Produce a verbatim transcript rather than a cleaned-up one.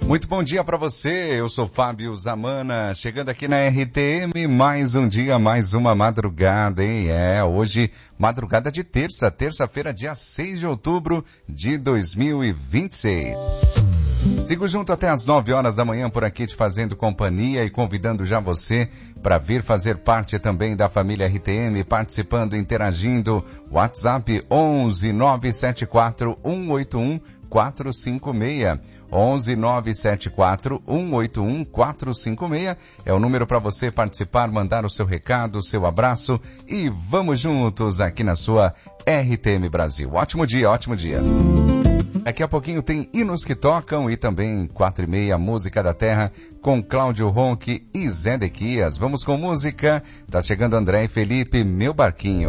Muito bom dia para você, eu sou Fábio Zamana, chegando aqui na R T M, mais um dia, mais uma madrugada, hein? É, hoje, madrugada de terça, terça-feira, dia seis de outubro de dois mil e vinte e seis. Sigo junto até as nove horas da manhã por aqui te fazendo companhia e convidando já você para vir fazer parte também da família R T M, participando, interagindo. WhatsApp onze nove sete quatro um oito um quatro cinco seis. onze nove sete quatro um oito um quatro cinco seis é o número para você participar, mandar o seu recado, o seu abraço e vamos juntos aqui na sua R T M Brasil. Ótimo dia, ótimo dia. Daqui a pouquinho tem hinos que tocam e também quatro e meia, música da terra com Cláudio Ronque e Zé Dequias. Vamos com música, tá chegando André e Felipe, Meu Barquinho.